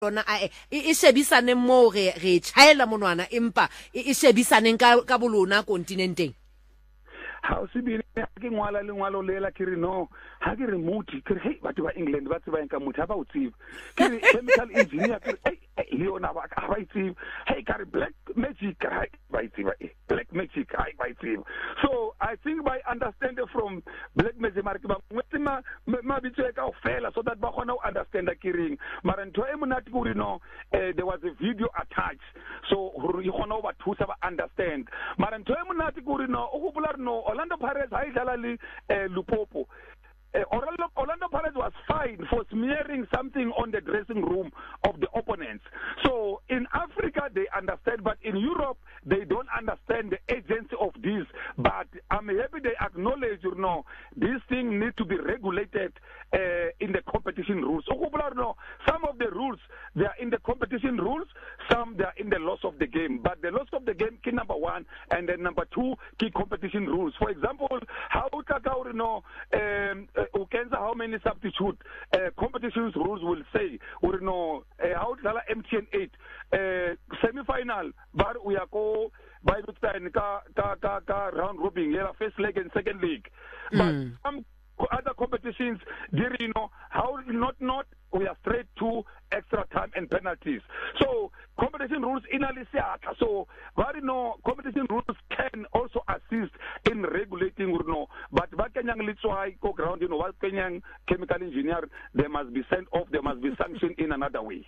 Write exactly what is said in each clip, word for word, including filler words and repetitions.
lona a e shebisane mo re re tšhaela monwana empa e shebisaneng ka ka bolona kontinenteng. Ha o se bile ke ngwala le ngwalo lela ke re no ha ke re muthi ke re hey batho ba England ba tseba nka muthi ba o tsiba ke re chemical engineer ke hey leona ba ka ba tsiba hey ka re black magic ka ba tsiba black magic ai ba tsiba. So I think by understand from black magic mara ke ba mtima ma bitse ka o fela so that ba kgona o understand ke ring mara ntho e monate go re no there was a video attached so re kgona o ba thusa ba understand mara ntho e monate go re no o go bola no Orlando Pirates ha idlala le Lupopo. Uh, Orlando, Orlando Pirates was fined for smearing something on the dressing room of the opponents. So in Africa they understand, but in Europe they don't understand the agency of this. But I'm happy they acknowledge, you know, this thing needs to be regulated uh, in the competition rules. So some of the rules they are in the competition rules, some they are in the loss of the game. But the loss of the game key number one, and then number two key competition rules. For example, how you know. Um, Uh, how many substitute uh, competitions rules will say we know how uh, M T N eight uh, semi-final but we are go by the time ka ka ka, ka round robin yeah, first leg and second leg mm. But some other competitions there you know how not not we are straight to extra time and penalties. So competition rules in Alicia. So but you know competition rules can also assist in regulating you know but what can young why go ground you know what can young chemical engineer they must be sent off, they must be sanctioned in another way.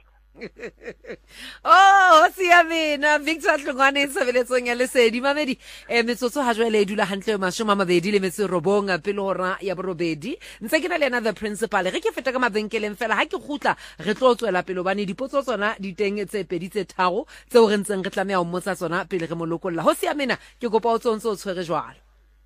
Oh siamena Victor Hlongwane sebeletsong ya lesedi mamedi e metsotso ha jwale e dula hantle mashoma mabedi le metso robonga pele hora ya borobedi ntse ke na le another principal re ke feta ka mabenkeleng fela ha ke khutla re tlo tswela pele bane dipotso tsona di teng tse pedi tse tharo tseo re ntseng re tlamea o mmotsa tsona pele re molokolla ho siamena ke kopa o tsontse o tshwere jwalo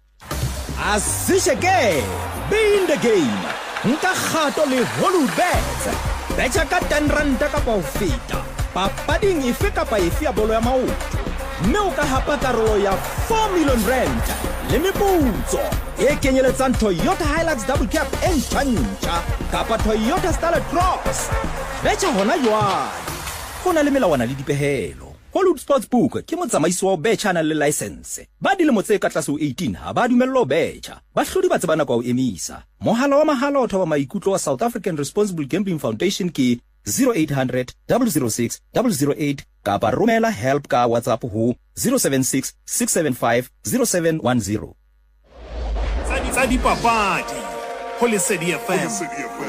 asisheke be in the game nka kgato le Holubet betcha ka ten ranta ka pa feta papading ife kapa ife ya bolo ya maoto mme o ka hapa karolo ya four million rand le meputso e kenyeletsang Toyota Hilux double cab e ntšha kapa Toyota Starlet Cross betcha hona jwale go na le melawana le dipehelo. Hollywood Sportsbook ke motsamaisi wa betcha na le license ba dilemo tse ka tlase ho eighteen ha ba dumello betcha ba hlodi ba tsebana kwa o emisa mohala wa mahala o thoba maikutlo wa South African Responsible Gambling Foundation ke zero eight hundred, zero zero six, zero zero eight kapa romela help ka WhatsApp ho zero seven six, six seven five, zero seven one zero. Tsa di papadi ho Lesedi F M.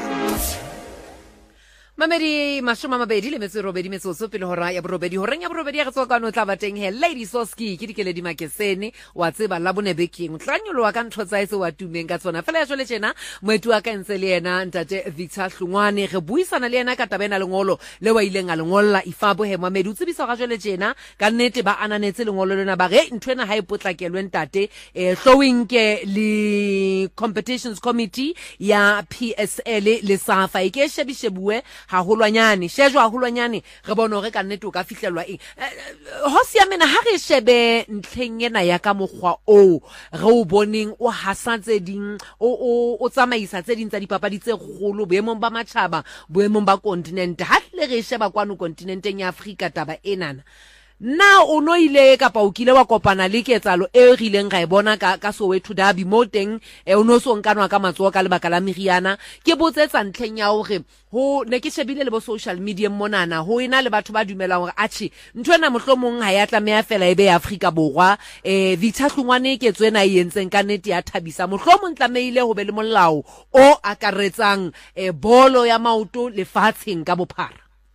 Mamedi mashoma mabedi le metso robedi metsotso pele hora ya borobedi horeng ya borobedi ya re tsoka no tla bateng he Lady Soski ke dikele di makesene wa tseba la bone beking tlanyolo wa ka ntho tsa ise wa tumeng ka tsona fela ya jole tjena moetu wa ka ntse le yena ntate Victor Hlongwane re buisana le yena ka tabena lengolo le wa ileng a lengolla ifabo he Mamedi utsebisa ga jole tjena ka nnete ba ananetse lengolo lena ba re ntwena ha ipotlakelwe ntate eh showing ke le competitions committee ya P S L le Safa e ke shebishebuwe ha holwanyane shejo ha holwanyane re bona re ka nnete o ka fihlelwa eng ho siamena ha re shebe ntlheng ena ya ka mogwa o re o boneng o hasantse ding o o tsamaisa tse ding tsa dipapadi tse golo boemong ba matjhaba boemong ba continent ha le re sheba kwano continenteng ya Afrika taba enana na o no ile kapa o kile wa kopana le ketsalo e rileng ga e bona ka ka Soweto Derby mo teng e o no so nkanwa ka matsoa ka lebaka la meriana ke botsetsa ntlheng ya hore ho ne ke shebile le bo social media monana ho ina le batho ba dumelang hore achi ntwena mohlomong ha ya tlameha fela ebe ya Afrika borwa eh Victor Hlongwane ke tswena e entseng ka nete ya thabisa mohlomong tlameile ho be le molao o akaretsang eh bolo ya maoto le fatsheng ka bophara.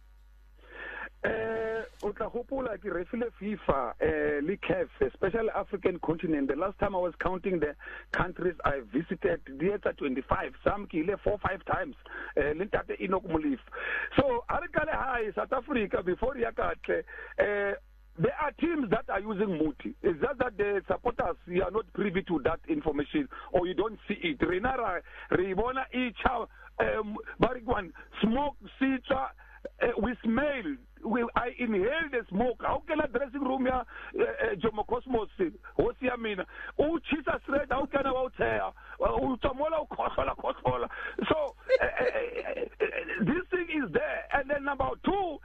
O tla hopola ke refile FIFA uh, le C A F, especially African continent. The last time I was counting the countries I visited, theater twenty-five, some ke ile four five times. Le ntate Enoch Molif. So arikale high South Africa before yakatle uh, there are teams that are using muti. It's just that the supporters, you are not privy to that information or you don't see it. Renara, Ribona, each um, Barigwan, smoke, sitra, uh, we smell. We, I inhale the smoke. How can a dressing room ya uh, Jomo Cosmos? What's ya mean? Oh, chisa straight. How can I out here? Oh, tamola kosola kosola. So uh, uh, uh, this thing is there. And then number two,